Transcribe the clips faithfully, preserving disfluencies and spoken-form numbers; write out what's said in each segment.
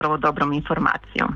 zapravo dobrom informacijom.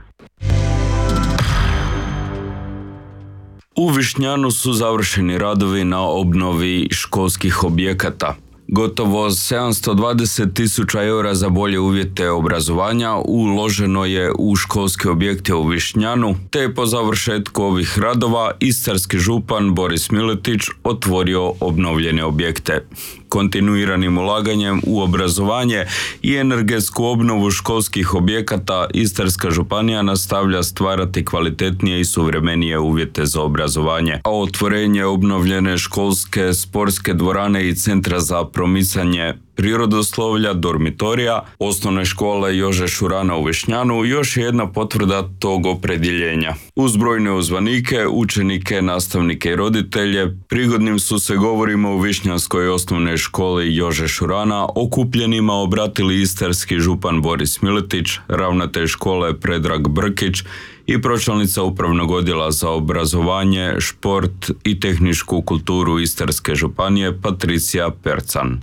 U Višnjanu su završeni radovi na obnovi školskih objekata. Gotovo sedamsto dvadeset tisuća eura za bolje uvjete obrazovanja uloženo je u školske objekte u Višnjanu, te je po završetku ovih radova istarski župan Boris Miletić otvorio obnovljene objekte. Kontinuiranim ulaganjem u obrazovanje i energetsku obnovu školskih objekata Istarska županija nastavlja stvarati kvalitetnije i suvremenije uvjete za obrazovanje, a otvorenje obnovljene školske sportske dvorane i centra za promicanje prirodoslovlja, dormitorija, osnovne škole Jože Šurana u Višnjanu još je jedna potvrda tog opredjeljenja. Uz brojne uzvanike, učenike, nastavnike i roditelje, prigodnim su se govorima u Višnjanskoj osnovnoj školi Jože Šurana okupljenima obratili istarski župan Boris Miletić, ravnatelj škole Predrag Brkić i pročelnica Upravnog odjela za obrazovanje, šport i tehničku kulturu Istarske županije Patricija Percan.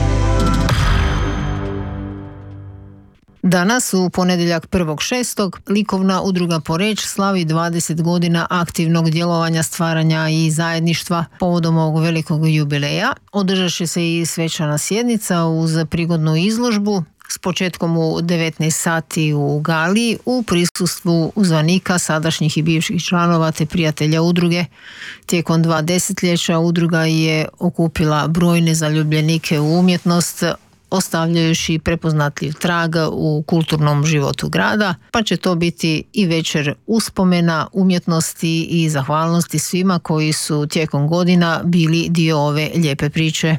Danas, u ponedjeljak prvog šestog likovna udruga Poreč slavi dvadeset godina aktivnog djelovanja, stvaranja i zajedništva. Povodom ovog velikog jubileja održat će se i svečana sjednica uz prigodnu izložbu s početkom u devetnaest sati u Gali u prisustvu uzvanika, sadašnjih i bivših članova te prijatelja udruge. Tijekom dva desetljeća udruga je okupila brojne zaljubljenike u umjetnost, ostavljajući prepoznatljiv trag u kulturnom životu grada, pa će to biti i večer uspomena, umjetnosti i zahvalnosti svima koji su tijekom godina bili dio ove lijepe priče.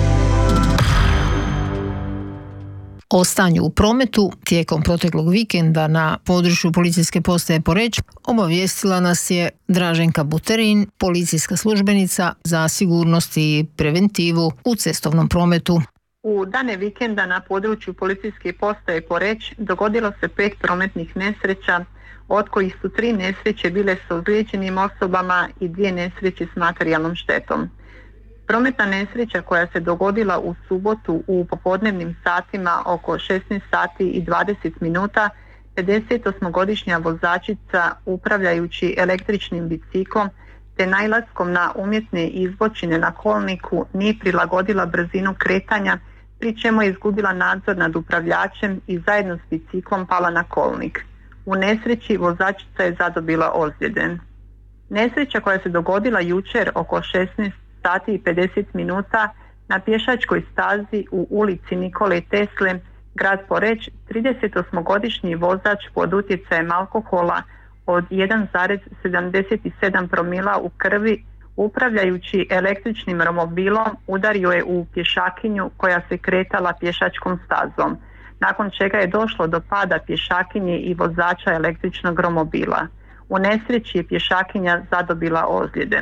O stanju u prometu tijekom proteklog vikenda na području policijske postaje Poreč obavijestila nas je Draženka Buterin, policijska službenica za sigurnost i preventivu u cestovnom prometu. U dane vikenda na području policijske postaje Poreč dogodilo se pet prometnih nesreća, od kojih su tri nesreće bile s ozlijeđenim osobama i dvije nesreće s materijalnom štetom. Prometna nesreća koja se dogodila u subotu u popodnevnim satima oko šesnaest sati i dvadeset minuta, pedesetosmogodišnja vozačica upravljajući električnim biciklom te najlaskom na umjetne izbočine na kolniku nije prilagodila brzinu kretanja, pri čemu je izgubila nadzor nad upravljačem i zajedno s biciklom pala na kolnik. U nesreći vozačica je zadobila ozljede. Nesreća koja se dogodila jučer oko šesnaest sati i pedeset minuta na pješačkoj stazi u ulici Nikole Tesle, grad Poreč, tridesetosmogodišnji vozač pod utjecajem alkohola od jedan zarez sedamdeset sedam promila u krvi upravljajući električnim romobilom udario je u pješakinju koja se kretala pješačkom stazom, nakon čega je došlo do pada pješakinje i vozača električnog romobila. U nesreći je pješakinja zadobila ozljede.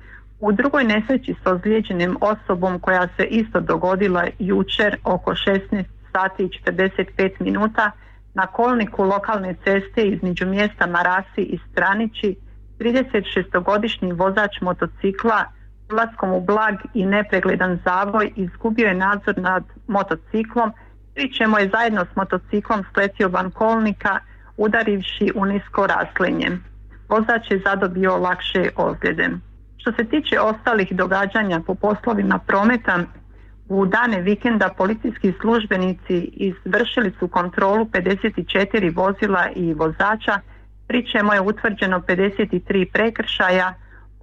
U drugoj nesreći s ozlijeđenim osobom koja se isto dogodila jučer oko šesnaest sati i četrdeset pet minuta na kolniku lokalne ceste između mjesta Marasi i Stranići, tridesetšestogodišnji vozač motocikla ulaskom u blag i nepregledan zavoj izgubio je nadzor nad motociklom, pri čemu je zajedno s motociklom sletio van kolnika udarivši u nisko raslinje. Vozač je zadobio lakše ozljede. Što se tiče ostalih događanja po poslovima prometa, u dane vikenda policijski službenici izvršili su kontrolu pedeset četiri vozila i vozača, pri čemu je utvrđeno pedeset tri prekršaja,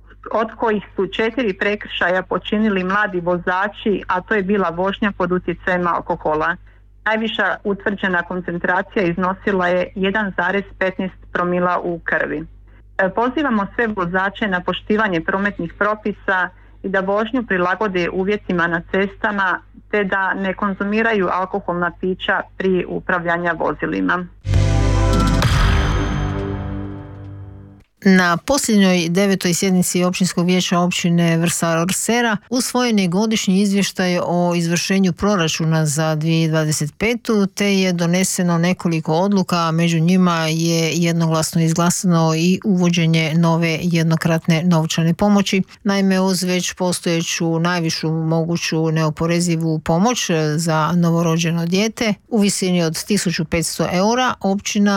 od kojih su četiri prekršaja počinili mladi vozači, a to je bila vožnja pod utjecajem alkohola. Najviša utvrđena koncentracija iznosila je jedan zarez petnaest promila u krvi. Pozivamo sve vozače na poštivanje prometnih propisa i da vožnju prilagode uvjetima na cestama te da ne konzumiraju alkoholna pića pri upravljanju vozilima. Na posljednjoj devetoj sjednici Općinskog vijeća općine Vrsar Orsera usvojen je godišnji izvještaj o izvršenju proračuna za dvije tisuće dvadeset petu te je doneseno nekoliko odluka, među njima je jednoglasno izglasano i uvođenje nove jednokratne novčane pomoći. Naime, uz već postojeću najvišu moguću neoporezivu pomoć za novorođeno dijete u visini od tisuću petsto eura, općina